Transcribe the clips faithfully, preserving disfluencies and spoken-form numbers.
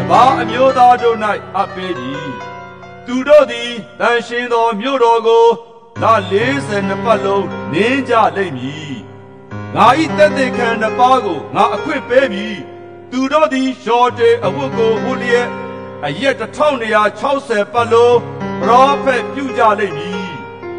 ဘာအမျိုးသားတို့၌အပ်ပေးပြီသူတို့သည်တန်ရှင်းသောမြို့တော်ကိုဒါလေးဆယ်နှစ်ပတ်လုံးနင်းကြလိမ့်မည်ငါ၏တက်တဲ့ခံတစ်ပါးကိုငါအခွင့်ပေးပြီသူတို့သည်ရှော်တေအဝတ်ကိုဝတ်လျက်အရက်တစ်ထောင်နှစ်ရာခြောက်ဆယ်ပတ်လုံးပရောဖက်ပြုကြလိမ့်မည်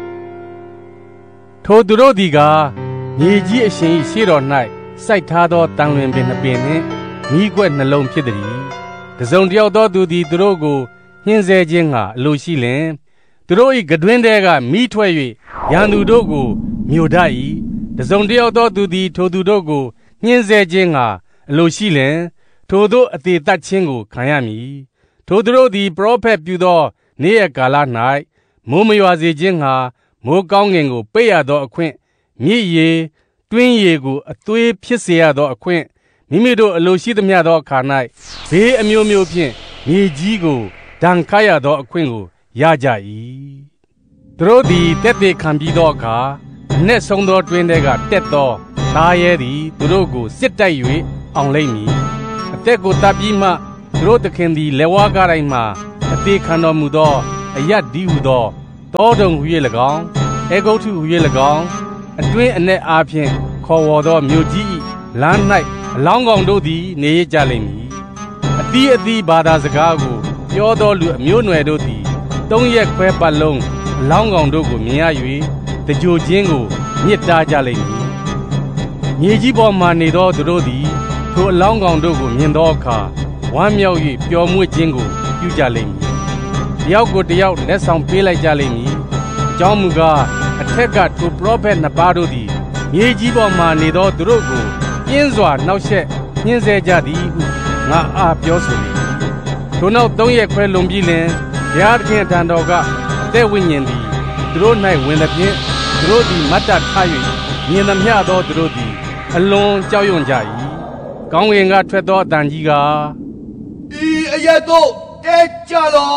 ထိုသူတို့သည်ကမြေကြီးအရှင်၏ရှေ့တော်၌စိုက်ထားသောတန်လွင်ပင်နှစ်ပင်နှင့်မိကွက်နှလုံးဖြစ်သည်တစုံတယောက်သောသူသည်သူတို့ကိုညှင်းဆဲခြင်းကအလိုရှိလင်သူတို့၏ကတွင်တဲကမိထွက်၍ရန်သူတို့ကိုမြို့တတ်၏တစုံတယောက်သောသူသည်ထိုသူတို့ကိုညှင်းဆဲခြင်းကအလိုရှိလင်ထိုတို့အသေးတတ်ခြင်းကိုခံရမည်ထိုသူတို့သည်ပရောဖက်ပြုသောနေ့ရက်ကာလ၌မိုးမရွာစေခြင်းငှာမိုးကောင်းငင်ကိုပိတ်ရသောအခွင့်မြစ်ရေတွင်းရေကိုအသွေးဖြစ်စေရသောအခွင့်မိမိတို့အလိုရှိသမျှသောအခါ၌ဘေးအမျိုးမျိုးဖြင့်မြေကြီးကိုဒဏ်ခတ်ရသောအခွင့်ကိုရကြ၏သူတို့သည်တက်သေးခံပြီးသောအခါအ내ဆုံးသောတွင်ထဲကတက်သောသားရဲသည်သူတို့ကိုစစ်တိုက်၍အောင်လိမ့်မည်အသက်ကိုတပ်ပြီးမှသူတို့သခင်သည်လက်ဝါးကားတိုင်းမှအသေးခံတော်မူသောအယတ်ဒီဟုသောတောတုံဟူ၍၎င်းအေဂုတ်ထုဟူ၍၎င်းအတွင်းအ내အားဖြင့်ခေါ်ဝေါ်သောမြို့ကြီး၏လမ်း၌အလောင်းကောင်တို့သည်နေရကြလိမ့်မည်အသီးအသီးဘာသာစကားကိုပြောသောလူအမျိုးနွယ်တို့သည်သုံးရက်ခွဲပတ်လုံးအလောင်းကောင်တို့ကိုမြင်ရ၍တကြိုခြင်းကိုမြစ်တားကြလိမ့်မည်မြေကြီးပေါ်မှနေသောသူတို့သည်ထိုအလောင်းကောင်တို့ကိုမြင်သောအခါဝမ်းမြောက်၍ပျော်မွေ့ခြင်းကိုပြုကြလိမ့်မည်တယောက်ကိုတယောက်လက်ဆောင်ပေးလိုက်ကြလိမ့်မည်အကြောင်းမူကားအထက်ကထိုပရောဖက်နှစ်ပါးတို့သည်မြေကြီးပေါ်မှနေသောသူတို့ကိုပြင်းစွာနှောက်ယှက်ညှင်းဆဲကြသည်ဟုငါအားပြောဆိုလေထိုနောက်သုံးရက်ခွဲလွန်ပြီးလင်ဘုရားသခင်ထံတော်ကအသက်ဝိညာဉ်သည်သူတို့၌ဝင်သဖြင့်သူတို့သည်မတ်တထ၍မြင်သမျှသောသူတို့သည်အလွန်ကြောက်ရွံ့ကြ၏ကောင်းကင်ကထွက်သောအတန်ကြီးကဤအရက်တို့တဲကြလော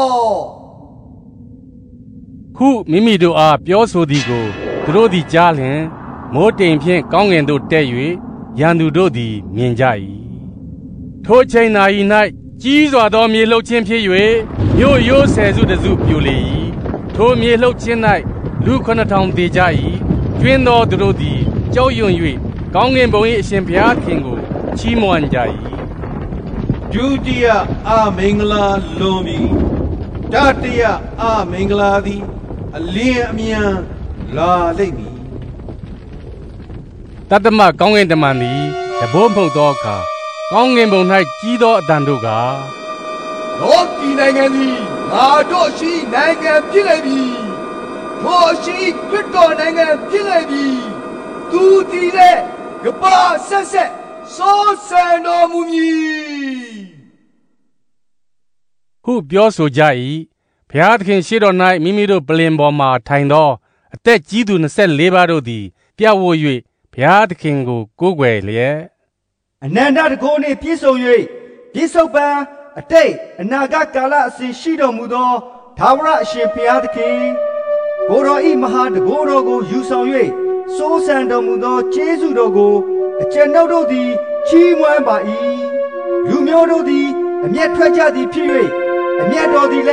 ဟုမိမိတို့အားပြောဆိုသည်ကိုသူတို့သည်ကြားလျင်မိုးတိမ်ဖြင့်ကောင်းကင်သို့တက်၍ရန်သူတို့သည်မြင်ကြ၏ထိုချိန်နာရီ၌ကြီးစွာသောမြေလှုပ်ခြင်းဖြစ်၍မြို့ရိုးဆယ်စုတစုပြိုလေ၏ထိုမြေလှုပ်ခြင်း၌လူခုနှစ်ထောင်သေကြ၏ကျွင်းသောသူတို့သည်ကြောက်ရွံ့၍ကောင်းကင်ဘုံ၏အရှင်ဘုရားခင်ကိုချီးမွမ်းကြ၏ဒုတိယအမင်္ဂလာလွန်ပြီတတိယအမင်္ဂလာသည်အလင်းအမြန်လာလိမ့်မည်တတ္တမကောင်းကင်တမန်သည်တဘိုးမှုတ်သောအခါကောင်းကင်ဘုံ၌ကြီးသောအတန်တို့ကလောကီနိုင်ငံသည်ငါတို့ရှိနိုင်ငံဖြစ်လေပြီထိုရှိခရစ်တော်နိုင်ငံဖြစ်လေပြီသူဒီလေကပါဆက်ဆက်စိုးစံတော်မူမည်ဟုပြောဆိုကြ၏ဘုရားသခင်ရှေ့တော်၌မိမိတို့ပလင်ပေါ်မှထိုင်သောအသက်ကြီးသူနှစ်ဆယ်လေးပါးတို့သည်ပြတ်ဝတ်၍ဘုရားသခင်ကိုကိုးကွယ်လျက်အနန္တတကုနှင့်ပြည့်စုံ၍ပြည့်စုံပံအတိတ်အနာဂတ်ကာလအစဉ်ရှိတော်မူသောသာဝရအရှင်ဘုရားသခင်ကိုယ်တော်၏မဟာတကုတော်ကိုယူဆောင်၍စိုးစံတော်မူသောကျေးဇူးတော်ကိုအကျွန်ုပ်တို့သည်ချီးမွမ်းပါ၏လူမျိုးတို့သည်အမျက်ထွက်ကြသည်ဖြစ်၍အမျက်တော်သည်လ